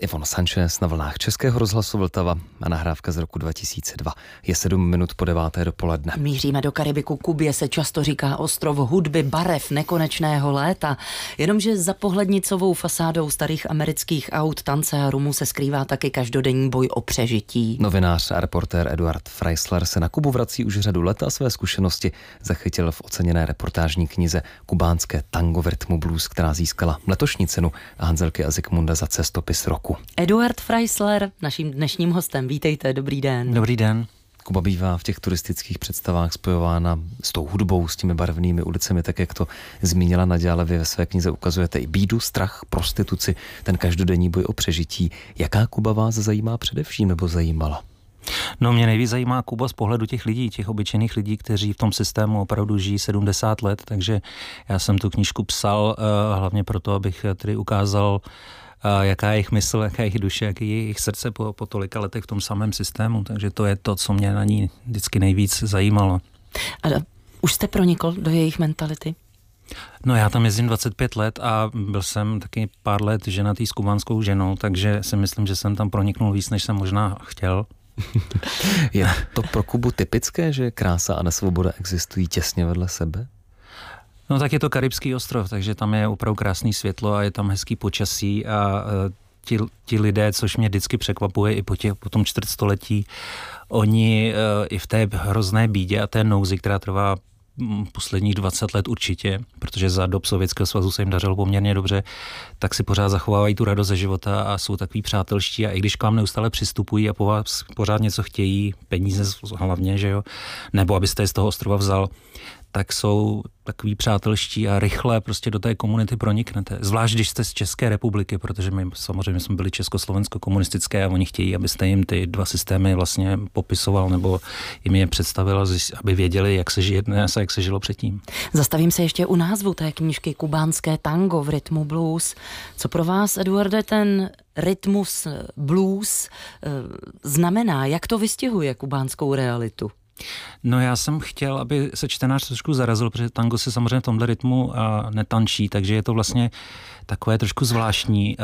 Ivon Sanchez na vlnách Českého rozhlasu Vltava a nahrávka z roku 2002. Je 7 minut po 9. dopoledne. Míříme do Karibiku. Kubě se často říká ostrov hudby, barev, nekonečného léta. Jenomže za pohlednicovou fasádou starých amerických aut, tance a rumu se skrývá taky každodenní boj o přežití. Novinář a reportér Eduard Freisler se na Kubu vrací už řadu let a své zkušenosti zachytil v oceněné reportážní knize Kubánské tango v rytmu blues, která získala letošní cenu Hanzelky a Zikmunda za cestopis roku. Eduard Freisler, naším dnešním hostem. Vítejte, dobrý den. Dobrý den. Kuba bývá v těch turistických představách spojována s tou hudbou, s těmi barevnými ulicemi, tak jak to zmínila Naďa, ale vy ve své knize ukazujete i bídu, strach, prostituci, ten každodenní boj o přežití. Jaká Kuba vás zajímá především nebo zajímala? No, mě nejvíc zajímá Kuba z pohledu těch lidí, těch obyčejných lidí, kteří v tom systému opravdu žijí 70 let, takže já jsem tu knížku psal hlavně proto, abych tedy ukázal, jaká je jejich mysl, jaká je jejich duše, jaký je jejich srdce po tolika letech v tom samém systému, takže to je to, co mě na ní vždycky nejvíc zajímalo. A už jste pronikl do jejich mentality? No, já tam jezdím 25 let a byl jsem taky pár let ženatý s kubánskou ženou, takže si myslím, že jsem tam proniknul víc, než jsem možná chtěl. Je to pro Kubu typické, že krása a nesvoboda existují těsně vedle sebe? No, tak je to karibský ostrov, takže tam je opravdu krásný světlo a je tam hezký počasí a ti lidé, což mě vždycky překvapuje i po tom čtvrtstoletí, oni i v té hrozné bídě a té nouzi, která trvá posledních 20 let určitě, protože za dob Sovětského svazu se jim dařilo poměrně dobře, tak si pořád zachovávají tu radost ze života a jsou takový přátelští a i když k vám neustále přistupují a po vás pořád něco chtějí, peníze hlavně, že jo, nebo abyste je z toho ostrova vzal, tak jsou takový přátelští a rychle prostě do té komunity proniknete. Zvlášť, když jste z České republiky, protože my samozřejmě jsme byli československo-komunistické a oni chtějí, abyste jim ty dva systémy vlastně popisoval nebo jim je představil, aby věděli, jak se žije dnes a jak se žilo předtím. Zastavím se ještě u názvu té knížky Kubánské tango v rytmu blues. Co pro vás, Eduarde, ten rytmus blues znamená? Jak to vystihuje kubánskou realitu? No, já jsem chtěl, aby se čtenář trošku zarazil, protože tango se samozřejmě v tomhle rytmu netančí, takže je to vlastně takové trošku zvláštní.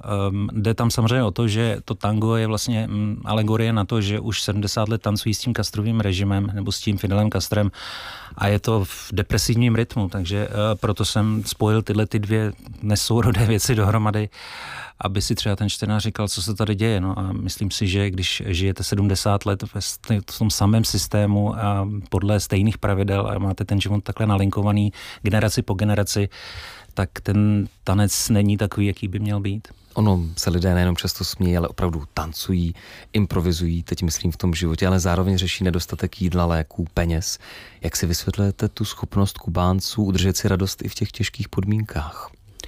Jde tam samozřejmě o to, že to tango je vlastně alegorie na to, že už 70 let tancují s tím Castrovým režimem nebo s tím Fidelem Castrem a je to v depresivním rytmu, takže proto jsem spojil tyhle ty dvě nesourodé věci dohromady, aby si třeba ten čtenář říkal, co se tady děje. No a myslím si, že když žijete 70 let v tom samém systému a podle stejných pravidel a máte ten život takhle nalinkovaný generaci po generaci, tak ten tanec není takový, jaký by měl být. Ono se lidé nejenom často smějí, ale opravdu tancují, improvizují, teď myslím v tom životě, ale zároveň řeší nedostatek jídla, léků, peněz. Jak si vysvětlujete tu schopnost Kubánců udržet si radost i v těch těžkých podmínkách?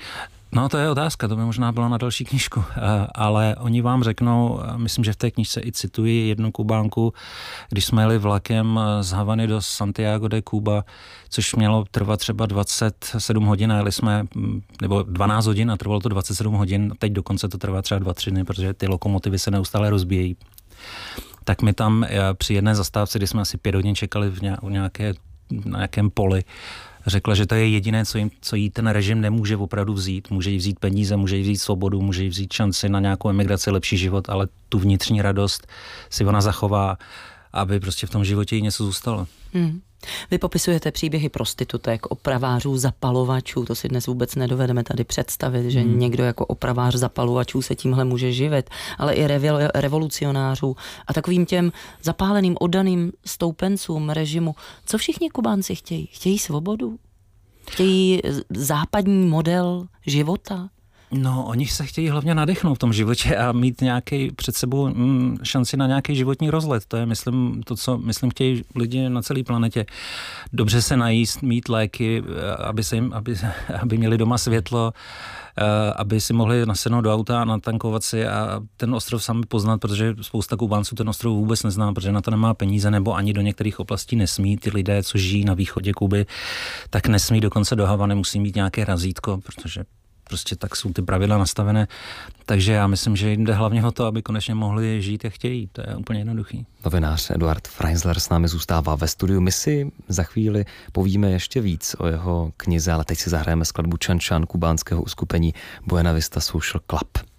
No, to je otázka, to by možná bylo na další knížku, ale oni vám řeknou, myslím, že v té knížce i cituji jednu Kubánku, když jsme jeli vlakem z Havany do Santiago de Cuba, což mělo trvat třeba 27 hodin a jeli jsme, nebo 12 hodin a trvalo to 27 hodin, teď dokonce to trvá třeba 2-3 dny, protože ty lokomotivy se neustále rozbíjejí. Tak my tam při jedné zastávce, kdy jsme asi 5 hodin čekali na nějakém poli, řekla, že to je jediné, co jí ten režim nemůže opravdu vzít. Může jí vzít peníze, může jí vzít svobodu, může jí vzít šanci na nějakou emigraci, lepší život, ale tu vnitřní radost si ona zachová, aby prostě v tom životě jí něco zůstalo. Vy popisujete příběhy prostitutek, opravářů, zapalovačů, to si dnes vůbec nedovedeme tady představit, že někdo jako opravář zapalovačů se tímhle může živit, ale i revolucionářů a takovým těm zapáleným, oddaným stoupencům režimu. Co všichni Kubánci chtějí? Chtějí svobodu? Chtějí západní model života? No, oni se chtějí hlavně nadechnout v tom životě a mít nějaký před sebou šanci na nějaký životní rozlet. To je, myslím, to, co chtějí lidi na celé planetě. Dobře se najíst, mít léky, aby měli doma světlo, aby si mohli nasednout do auta a natankovat si a ten ostrov sami poznat, protože spousta Kubánců ten ostrov vůbec nezná, protože na to nemá peníze nebo ani do některých oblastí nesmí. Ty lidé, co žijí na východě Kuby, tak nesmí dokonce do Havany, musí mít nějaké razítko, protože prostě tak jsou ty pravidla nastavené. Takže já myslím, že jde hlavně o to, aby konečně mohli žít, jak chtějí. To je úplně jednoduchý. Novinář Eduard Freisler s námi zůstává ve studiu. My si za chvíli povíme ještě víc o jeho knize, ale teď si zahrajeme skladbu Chan Chan kubánského uskupení Buena Vista Social Club.